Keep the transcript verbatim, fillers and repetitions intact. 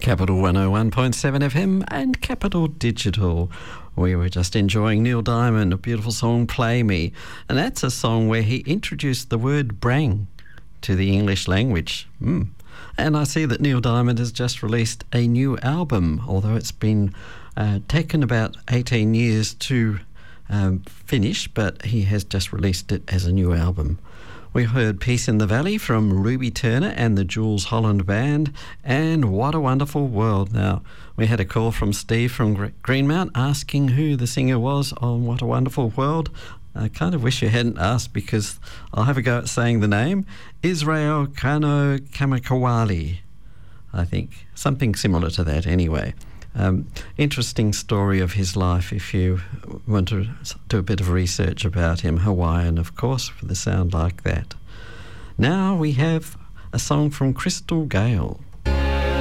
Capital one oh one point seven F M and Capital Digital. We were just enjoying Neil Diamond, a beautiful song, Play Me. And that's a song where he introduced the word brang to the English language. Mm. And I see that Neil Diamond has just released a new album, although it's been uh, taken about eighteen years to um, finish, but he has just released it as a new album. We heard Peace in the Valley from Ruby Turner and the Jules Holland Band, and What a Wonderful World. Now, we had a call from Steve from Greenmount asking who the singer was on What a Wonderful World. I kind of wish you hadn't asked, because I'll have a go at saying the name. Israel Kano Kamikawali, I think. Something similar to that anyway. Um, interesting story of his life if you want to do a bit of research about him. Hawaiian, of course, with a sound like that. Now we have a song from Crystal Gale.